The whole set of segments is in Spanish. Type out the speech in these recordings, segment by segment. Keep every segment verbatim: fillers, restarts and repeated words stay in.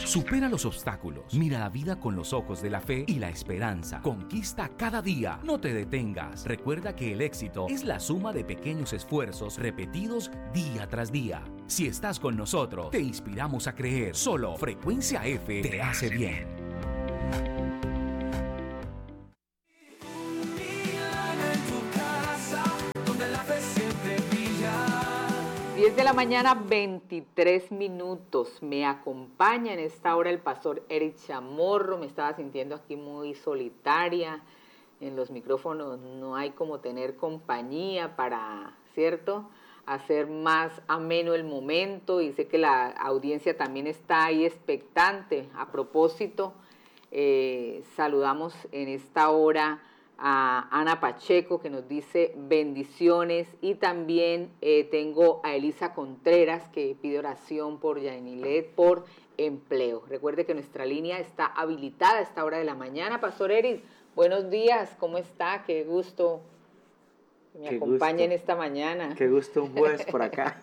Supera los obstáculos, mira la vida con los ojos de la fe y la esperanza. Conquista cada día, no te detengas. Recuerda que el éxito es la suma de pequeños esfuerzos repetidos día tras día. Si estás con nosotros, te inspiramos a creer. Solo Frecuencia F te hace bien. diez de la mañana, veintitrés minutos. Me acompaña en esta hora el pastor Eric Chamorro. Me estaba sintiendo aquí muy solitaria. En los micrófonos no hay como tener compañía para, ¿cierto?, hacer más ameno el momento, y sé que la audiencia también está ahí expectante. A propósito, eh, saludamos en esta hora a Ana Pacheco, que nos dice bendiciones, y también eh, tengo a Elisa Contreras, que pide oración por Yanilet, por empleo. Recuerde que nuestra línea está habilitada a esta hora de la mañana. Pastor Eric, buenos días, ¿cómo está? Qué gusto que me acompañe en esta mañana. Qué gusto un jueves por acá.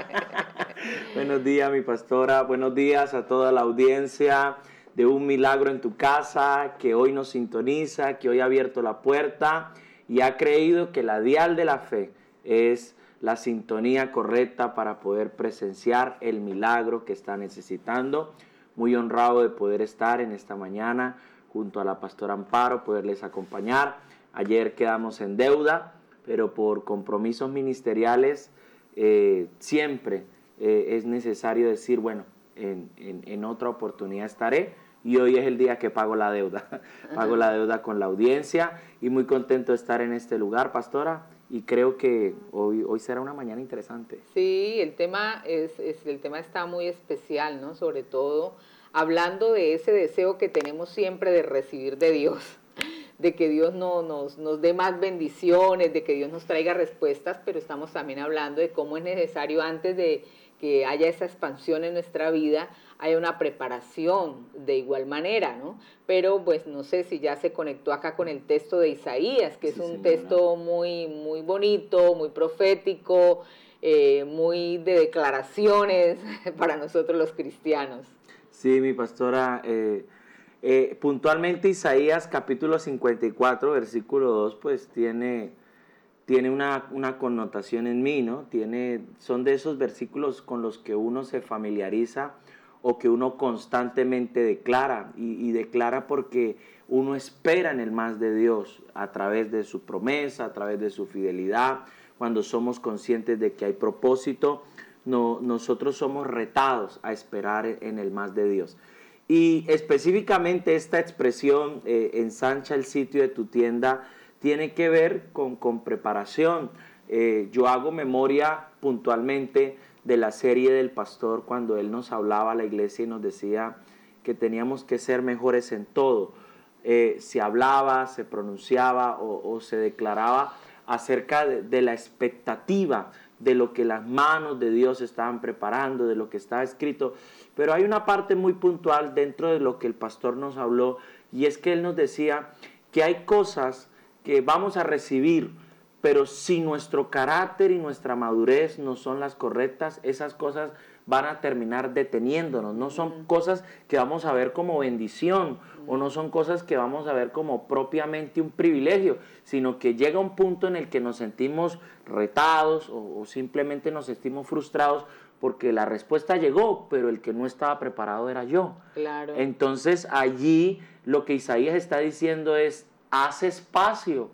Buenos días, mi pastora, buenos días a toda la audiencia de Un Milagro en tu Casa, que hoy nos sintoniza, que hoy ha abierto la puerta y ha creído que la dial de la fe es la sintonía correcta para poder presenciar el milagro que está necesitando. Muy honrado de poder estar en esta mañana junto a la pastora Amparo, poderles acompañar. Ayer quedamos en deuda, pero por compromisos ministeriales eh, siempre eh, es necesario decir, bueno, en, en, en otra oportunidad estaré. Y hoy es el día que pago la deuda, pago la deuda con la audiencia, y muy contento de estar en este lugar, pastora, y creo que hoy, hoy será una mañana interesante. Sí, el tema, es, es, el tema está muy especial, ¿no? Sobre todo hablando de ese deseo que tenemos siempre de recibir de Dios, de que Dios no, nos, nos dé más bendiciones, de que Dios nos traiga respuestas, pero estamos también hablando de cómo es necesario, antes de que haya esa expansión en nuestra vida, haya una preparación de igual manera, ¿no? Pero pues no sé si ya se conectó acá con el texto de Isaías, que es sí, un señora. texto muy, muy bonito, muy profético, eh, muy de declaraciones para nosotros los cristianos. Sí, mi pastora, eh, eh, puntualmente Isaías capítulo cincuenta y cuatro, versículo dos, pues tiene... tiene una, una connotación en mí, ¿no? Tiene, son de esos versículos con los que uno se familiariza o que uno constantemente declara, y, y declara porque uno espera en el más de Dios a través de su promesa, a través de su fidelidad. Cuando somos conscientes de que hay propósito, no, nosotros somos retados a esperar en el más de Dios. Y específicamente esta expresión, eh, ensancha el sitio de tu tienda, tiene que ver con, con preparación. Eh, yo hago memoria puntualmente de la serie del pastor, cuando él nos hablaba a la iglesia y nos decía que teníamos que ser mejores en todo. Eh, se hablaba, se pronunciaba o, o se declaraba acerca de, de la expectativa de lo que las manos de Dios estaban preparando, de lo que estaba escrito. Pero hay una parte muy puntual dentro de lo que el pastor nos habló, y es que él nos decía que hay cosas que vamos a recibir, pero si nuestro carácter y nuestra madurez no son las correctas, esas cosas van a terminar deteniéndonos. No son cosas que vamos a ver como bendición, o no son cosas que vamos a ver como propiamente un privilegio, sino que llega un punto en el que nos sentimos retados o, o simplemente nos sentimos frustrados porque la respuesta llegó, pero el que no estaba preparado era yo. Claro. Entonces allí lo que Isaías está diciendo es: haz espacio,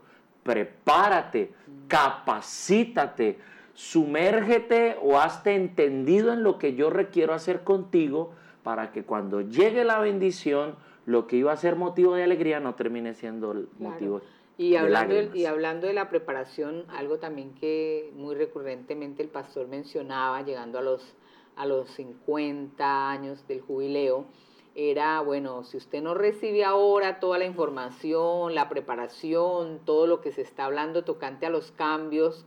prepárate, capacítate, sumérgete o hazte entendido en lo que yo requiero hacer contigo, para que cuando llegue la bendición, lo que iba a ser motivo de alegría no termine siendo el claro. motivo y de hablando lágrimas. de, Y hablando de la preparación, algo también que muy recurrentemente el pastor mencionaba, llegando a los, a los cincuenta años del jubileo, era, bueno, si usted no recibe ahora toda la información, la preparación, todo lo que se está hablando tocante a los cambios,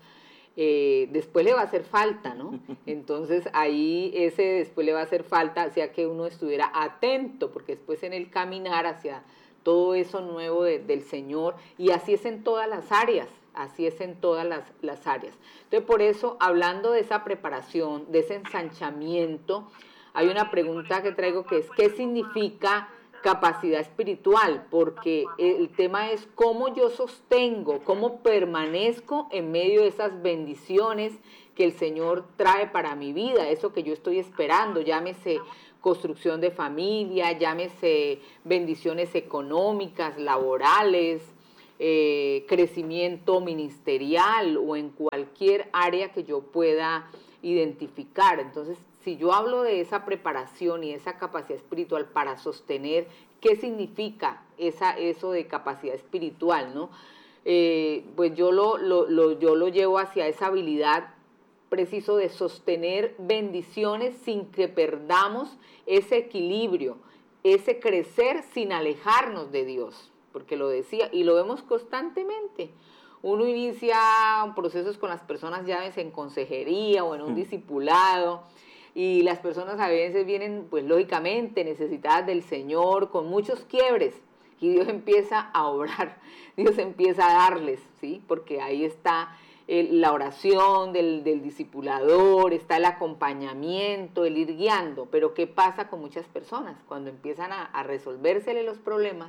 eh, después le va a hacer falta, ¿no? Entonces ahí ese después le va a hacer falta, hacía que uno estuviera atento, porque después en el caminar hacia todo eso nuevo de, del Señor, y así es en todas las áreas, así es en todas las, las áreas. Entonces por eso, hablando de esa preparación, de ese ensanchamiento, hay una pregunta que traigo que es, ¿qué significa capacidad espiritual? Porque el tema es cómo yo sostengo, cómo permanezco en medio de esas bendiciones que el Señor trae para mi vida, eso que yo estoy esperando, llámese construcción de familia, llámese bendiciones económicas, laborales, eh, crecimiento ministerial o en cualquier área que yo pueda identificar. Entonces, si yo hablo de esa preparación y esa capacidad espiritual para sostener, ¿qué significa esa, eso de capacidad espiritual, ¿no? Eh, pues yo lo, lo, lo, yo lo llevo hacia esa habilidad preciso de sostener bendiciones sin que perdamos ese equilibrio, ese crecer sin alejarnos de Dios, porque lo decía, y lo vemos constantemente. Uno inicia procesos con las personas ya en consejería o en un discipulado, y las personas a veces vienen, pues lógicamente, necesitadas del Señor, con muchos quiebres, y Dios empieza a obrar, Dios empieza a darles, ¿sí? Porque ahí está el, la oración del, del discipulador, está el acompañamiento, el ir guiando. Pero ¿qué pasa con muchas personas? Cuando empiezan a, a resolvérsele los problemas,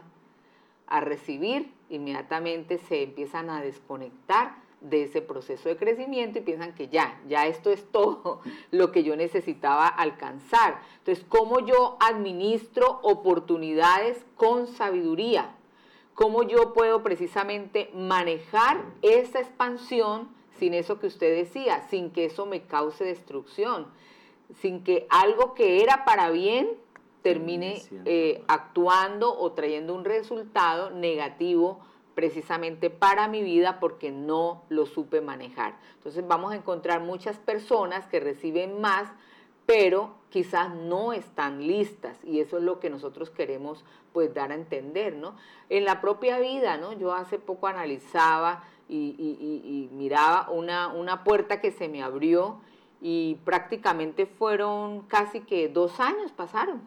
a recibir, inmediatamente se empiezan a desconectar de ese proceso de crecimiento y piensan que ya, ya esto es todo lo que yo necesitaba alcanzar. Entonces, ¿cómo yo administro oportunidades con sabiduría? ¿Cómo yo puedo precisamente manejar esa expansión sin eso que usted decía, sin que eso me cause destrucción, sin que algo que era para bien termine eh, actuando o trayendo un resultado negativo precisamente para mi vida porque no lo supe manejar? Entonces vamos a encontrar muchas personas que reciben más, pero quizás no están listas, y eso es lo que nosotros queremos pues dar a entender, ¿no? En la propia vida, ¿no? Yo hace poco analizaba y, y, y, y miraba una, una puerta que se me abrió y prácticamente fueron casi que dos años pasaron.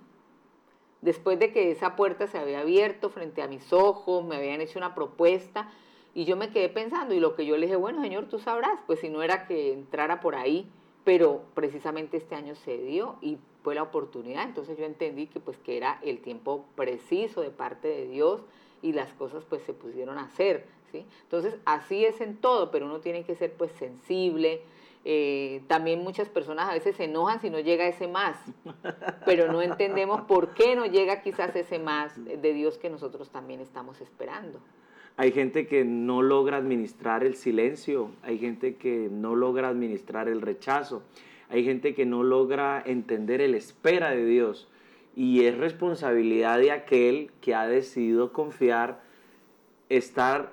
Después de que esa puerta se había abierto frente a mis ojos, me habían hecho una propuesta y yo me quedé pensando, y lo que yo le dije, bueno, Señor, tú sabrás, pues si no era que entrara por ahí, pero precisamente este año se dio y fue la oportunidad. Entonces yo entendí que pues que era el tiempo preciso de parte de Dios y las cosas pues se pusieron a hacer, ¿sí? Entonces así es en todo, pero uno tiene que ser pues sensible. Eh, también muchas personas a veces se enojan si no llega ese más, pero no entendemos por qué no llega quizás ese más de Dios que nosotros también estamos esperando. Hay gente que no logra administrar el silencio, hay gente que no logra administrar el rechazo, hay gente que no logra entender el espera de Dios, y es responsabilidad de aquel que ha decidido confiar, estar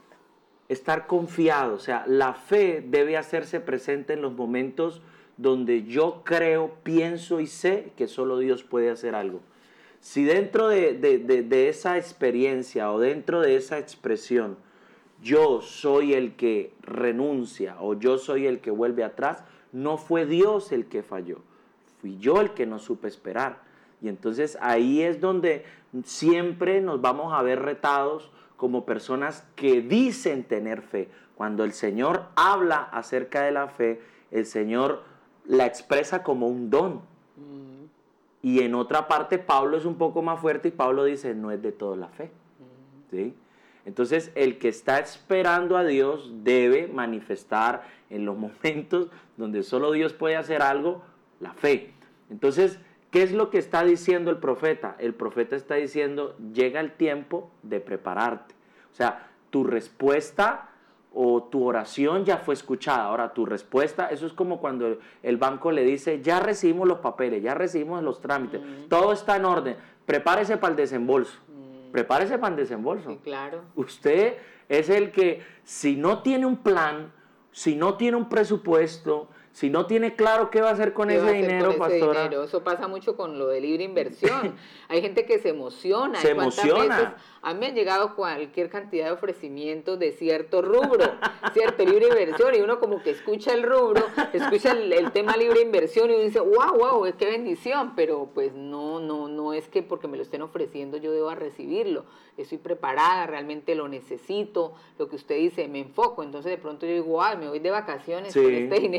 Estar confiado. O sea, la fe debe hacerse presente en los momentos donde yo creo, pienso y sé que solo Dios puede hacer algo. Si dentro de, de, de, de esa experiencia o dentro de esa expresión yo soy el que renuncia o yo soy el que vuelve atrás, no fue Dios el que falló, fui yo el que no supe esperar. Y entonces ahí es donde siempre nos vamos a ver retados como personas que dicen tener fe. Cuando el Señor habla acerca de la fe, el Señor la expresa como un don. Mm. Y en otra parte Pablo es un poco más fuerte y Pablo dice, no es de todo la fe. Mm. ¿Sí? Entonces el que está esperando a Dios debe manifestar en los momentos donde solo Dios puede hacer algo, la fe. Entonces, ¿qué es lo que está diciendo el profeta? El profeta está diciendo, llega el tiempo de prepararte. O sea, tu respuesta o tu oración ya fue escuchada. Ahora, tu respuesta, eso es como cuando el banco le dice, ya recibimos los papeles, ya recibimos los trámites, mm. todo está en orden, prepárese para el desembolso. Mm. Prepárese para el desembolso. Sí, claro. Usted es el que, si no tiene un plan, si no tiene un presupuesto, si no tiene claro qué va a hacer con ese dinero, con ese pastora. Dinero? Eso pasa mucho con lo de libre inversión. Hay gente que se emociona. Se emociona. Veces a mí me han llegado cualquier cantidad de ofrecimientos de cierto rubro, cierto libre inversión, y uno como que escucha el rubro, escucha el, el tema libre inversión y uno dice, wow, wow, qué bendición, pero pues no, no, no es que porque me lo estén ofreciendo yo deba recibirlo. Estoy preparada, realmente lo necesito, lo que usted dice, me enfoco. Entonces de pronto yo digo, wow, me voy de vacaciones sí. con este dinero.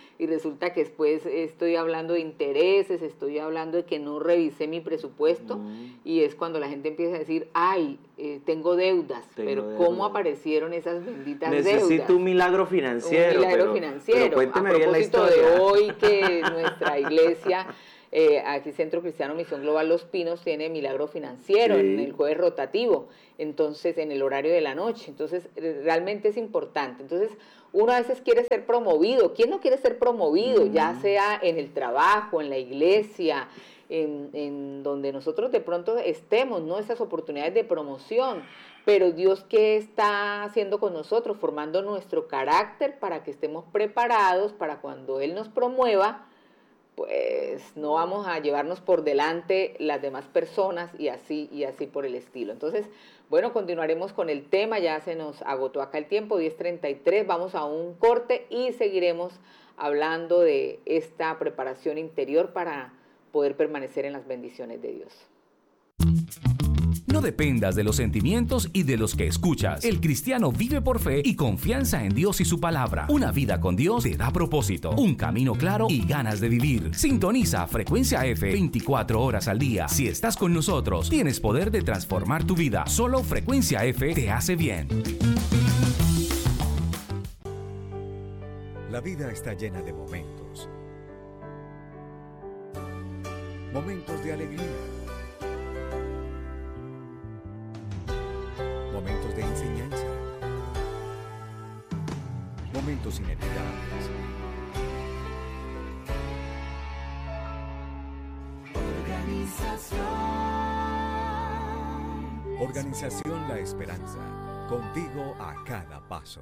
y resulta que después estoy hablando de intereses, estoy hablando de que no revisé mi presupuesto, uh-huh. y es cuando la gente empieza a decir, ay, eh, tengo deudas, tengo pero deudas. ¿Cómo aparecieron esas benditas Necesito deudas? Necesito un milagro financiero. Un milagro pero, financiero. Pero cuénteme a propósito bien la historia. de hoy que nuestra iglesia... Eh, aquí Centro Cristiano Misión Global Los Pinos tiene milagro financiero, sí, en el jueves rotativo, entonces en el horario de la noche, entonces realmente es importante. Entonces uno a veces quiere ser promovido. ¿Quién no quiere ser promovido? Mm. Ya sea en el trabajo, en la iglesia, en, en donde nosotros de pronto estemos, ¿no? Esas oportunidades de promoción. Pero Dios, ¿qué está haciendo con nosotros? Formando nuestro carácter para que estemos preparados para cuando Él nos promueva, pues no vamos a llevarnos por delante las demás personas y así y así por el estilo. Entonces, bueno, continuaremos con el tema, ya se nos agotó acá el tiempo, diez treinta y tres, vamos a un corte y seguiremos hablando de esta preparación interior para poder permanecer en las bendiciones de Dios. No dependas de los sentimientos y de los que escuchas. El cristiano vive por fe y confianza en Dios y su palabra. Una vida con Dios te da propósito, un camino claro y ganas de vivir. Sintoniza Frecuencia F veinticuatro horas al día. Si estás con nosotros, tienes poder de transformar tu vida. Solo Frecuencia F te hace bien. La vida está llena de momentos. Momentos de alegría. Momentos de enseñanza, momentos inolvidables. Organización. Organización La Esperanza, contigo a cada paso.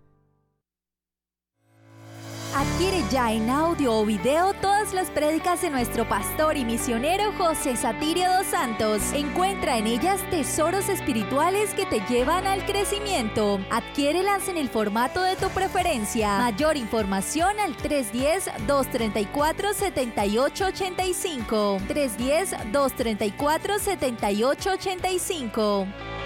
Adquiere ya en audio o video todas las prédicas de nuestro pastor y misionero José Satirio dos Santos. Encuentra en ellas tesoros espirituales que te llevan al crecimiento. Adquiérelas en el formato de tu preferencia. Mayor información al tres uno cero, dos tres cuatro, siete ocho ocho cinco. tres uno cero, dos tres cuatro, siete ocho ocho cinco.